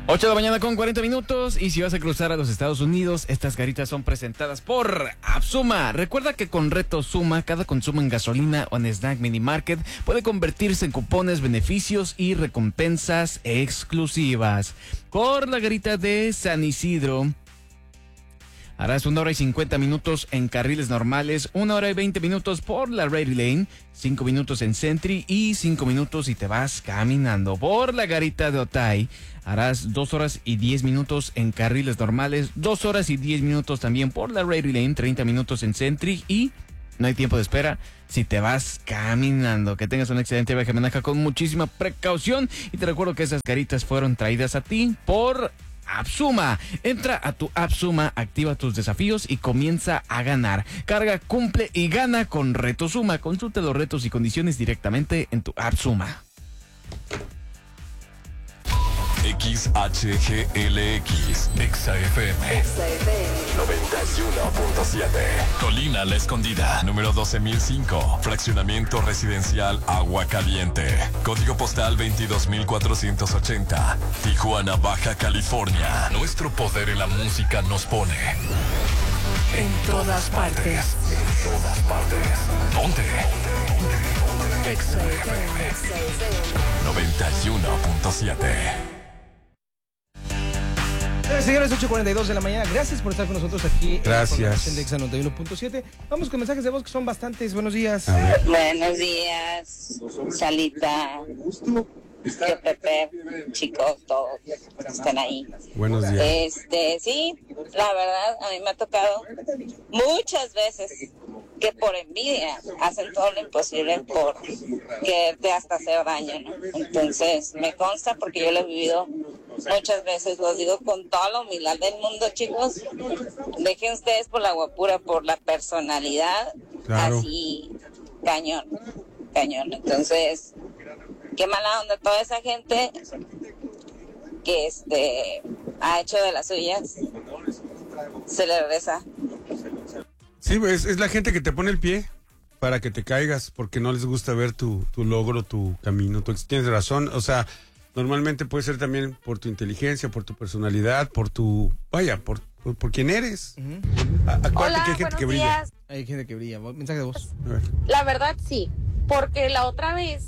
8 de la mañana con 40 minutos. Y si vas a cruzar a los Estados Unidos, estas garitas son presentadas por Absuma. Recuerda que con Reto Suma, cada consumo en gasolina o en Snack Mini Market puede convertirse en cupones, beneficios y recompensas exclusivas. Por la garita de San Isidro, harás 1 hora y 50 minutos en carriles normales, 1 hora y 20 minutos por la Rady Lane, 5 minutos en Sentry y 5 minutos si te vas caminando. Por la garita de Otay, harás 2 horas y 10 minutos en carriles normales, 2 horas y 10 minutos también por la Rady Lane, 30 minutos en Sentry y no hay tiempo de espera si te vas caminando. Que tengas un excelente viaje, maneja con muchísima precaución y te recuerdo que esas garitas fueron traídas a ti por Absuma. Entra a tu Absuma, activa tus desafíos y comienza a ganar. Carga, cumple y gana con Reto Suma. Consulta los retos y condiciones directamente en tu Absuma. XHGLX XFM 91.7 Colina La Escondida, número 12.005, fraccionamiento residencial Agua Caliente, código postal 22.480, Tijuana, Baja California. Nuestro poder en la música nos pone en todas partes. En todas partes. ¿Dónde? XFM 91.7. Señores, 8:42 de la mañana. Gracias por estar con nosotros aquí. Gracias. En Exa 91.7. Vamos con mensajes de voz que son bastantes. Buenos días. Buenos días, Salita, tío Pepe, chicos, todos están ahí. Buenos días. Sí, la verdad, a mí me ha tocado muchas veces que por envidia hacen todo lo imposible por quererte hasta hacer daño, ¿no? Entonces, me consta porque yo lo he vivido muchas veces, los digo con toda la humildad del mundo, chicos. Dejen ustedes por la guapura, por la personalidad, claro. Así, cañón. Entonces, qué mala onda toda esa gente que ha hecho de las suyas. Se le regresa. Sí, es la gente que te pone el pie para que te caigas porque no les gusta ver tu logro, tu camino. Tú tienes razón, o sea, normalmente puede ser también por tu inteligencia, por tu personalidad, por tu, por quién eres. Uh-huh. Hola, que hay gente que brilla. días. Hay gente que brilla. Mensaje de voz. A ver. La verdad sí, porque la otra vez,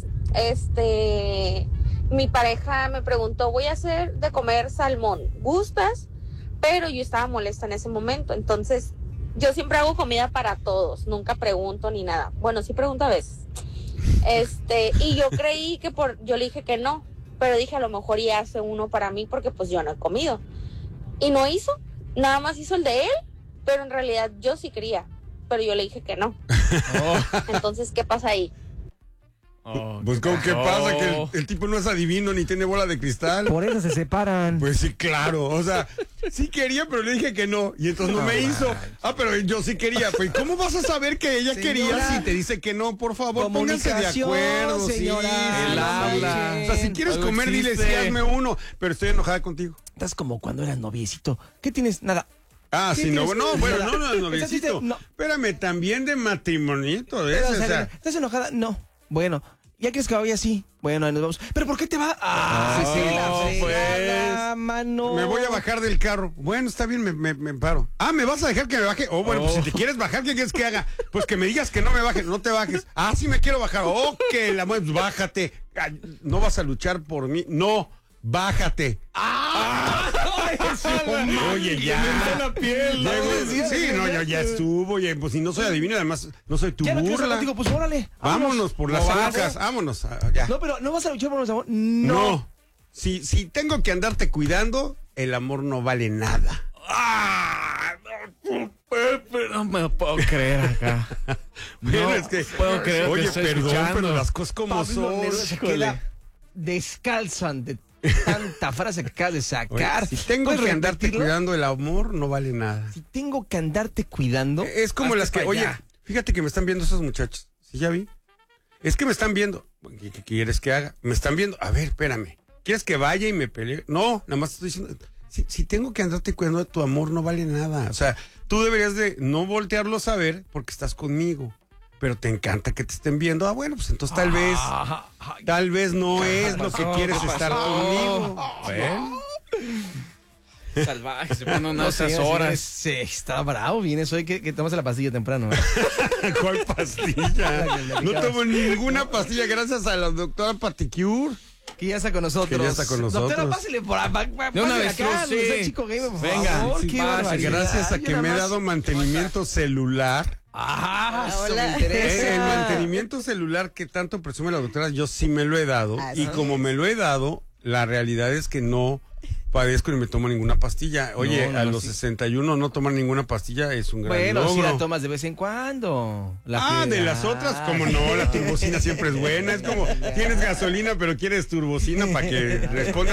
mi pareja me preguntó, voy a hacer de comer salmón, ¿gustas? Pero yo estaba molesta en ese momento, entonces yo siempre hago comida para todos, nunca pregunto ni nada. Bueno, sí pregunto a veces. Y yo creí que yo le dije que no, pero dije a lo mejor ya hace uno para mí porque pues yo no he comido. Y no hizo, nada más hizo el de él, pero en realidad yo sí quería, pero yo le dije que no. Entonces, ¿qué pasa ahí? Pues ¿cómo que pasa? Que el tipo no es adivino ni tiene bola de cristal. Por eso se separan. Pues sí, claro, o sea, sí quería, pero le dije que no, y entonces no me hizo. Pero yo sí quería. Pues ¿cómo vas a saber que ella quería si te dice que no? Por favor, pónganse de acuerdo, señora, sí, el habla. O sea, si quieres Algo comer, dile existe. sí, hazme uno, pero estoy enojada contigo. Estás como cuando eras noviecito. ¿Qué tienes? Nada. Ah, ¿Qué sí, no, tienes? no, noviecito. No. Espérame, también de matrimonito, de Pero, ese, o sea. ¿estás enojada? No. Bueno. ¿Ya quieres que vaya así? Bueno, ahí nos vamos. ¿Pero por qué te va? Mano. Me voy a bajar del carro. Bueno, está bien, me paro. Ah, ¿me vas a dejar que me baje? Oh, bueno, pues si te quieres bajar, ¿qué quieres que haga? Pues que me digas que no me bajes, no te bajes. Ah, sí me quiero bajar. Ok, pues bájate. Ay, no vas a luchar por mí. No, bájate. Oye, ya. La piel, ¿no? Sí, no, ya estuvo. Oye, pues si no soy adivino, además no soy tu Ya no quiero estar burla. contigo, pues órale. Vámonos por las rocas, vámonos. Ya. No, pero no vas a luchar por los amor. No. Si tengo que andarte cuidando, el amor no vale nada. No me puedo creer acá. Bueno, No es que puedo creer que oye, estoy perdón, escuchando. pero las cosas como Pablo son. Neruda se queda descalzo ante tanta frase que acabas de sacar. Oye, si tengo ¿Puedes que andarte repetirlo? cuidando, el amor no vale nada. Si tengo que andarte cuidando. Es como hazte las que, pa' oye, allá. fíjate que me están viendo esos muchachos. ¿Sí ya vi? Es que me están viendo. ¿Qué quieres que haga? Me están viendo. A ver, espérame. ¿Quieres que vaya y me pelee? No, nada más estoy diciendo. Si tengo que andarte cuidando de tu amor, no vale nada. O sea, tú deberías de no voltearlo a ver porque estás conmigo. Pero te encanta que te estén viendo. Ah, bueno, pues entonces tal vez no es lo que quieres estar conmigo. Bueno. Salvaje, se pone No, unas señores, horas. Sí, está bravo. Vienes hoy que tomas la pastilla temprano. ¿Cuál pastilla? No tomo ninguna pastilla gracias a la doctora Paticure. Que ya está con nosotros. Que ya está con nosotros. Doctora, pásale por De una vez, acá. sí. No sea Chico Gamer, por Venga, favor. sí, Qué pase, barbaridad. Gracias a Yo que nada me he más- dado mantenimiento celular. Eso me El interesa. mantenimiento celular que tanto presume la doctora, yo sí me lo he dado. Y como me lo he dado, la realidad es que no padezco ni me tomo ninguna pastilla. Oye, No, a no, los sí. 61 no tomar ninguna pastilla es un gran Bueno, logro. si la tomas de vez en cuando. De las otras, como no, la turbocina siempre es buena. Es como, tienes gasolina, pero quieres turbocina para que responda